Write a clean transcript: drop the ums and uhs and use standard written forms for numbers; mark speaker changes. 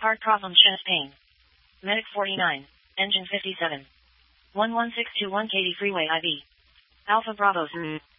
Speaker 1: Hard problem chest pain. Medic 49. Engine 57. 11621 Katy Freeway IB. Alpha Bravo.